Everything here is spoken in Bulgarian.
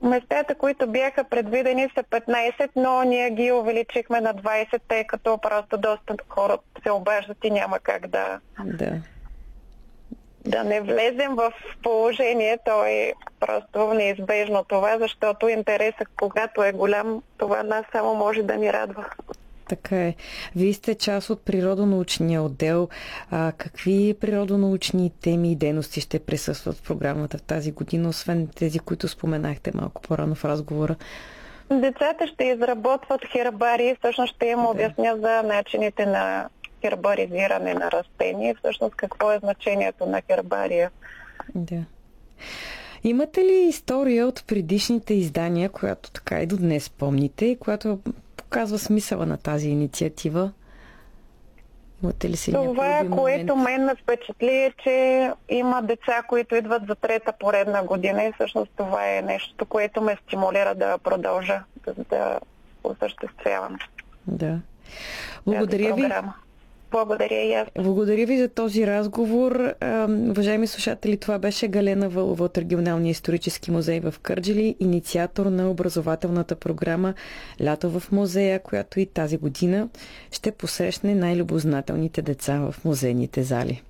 Местата, които бяха предвидени, са 15, но ние ги увеличихме на 20, тъй като просто доста хора се обаждат и няма как да не влезем в положение. То е просто неизбежно това, защото интересът, когато е голям, това нас само може да ни радва. Така е. Вие сте част от природонаучния отдел. Какви природонаучни теми и дейности ще присъстват в програмата в тази година, освен тези, които споменахте малко по-рано в разговора? Децата ще изработват хербарии, всъщност ще им обясня за начините на хербаризиране на растения, всъщност какво е значението на хербария. Да. Имате ли история от предишните издания, която така и до днес помните и която показва смисъла на тази инициатива? Имате ли си това, което мен ме впечатли е, че има деца, които идват за трета поредна година и всъщност това е нещо, което ме стимулира да продължа да осъществявам. Да. Благодаря ви. Благодаря и аз. Благодаря ви за този разговор. Уважаеми слушатели, това беше Галена Вълова от Регионалния исторически музей в Кърджали, инициатор на образователната програма Лято в музея, която и тази година ще посрещне най-любознателните деца в музейните зали.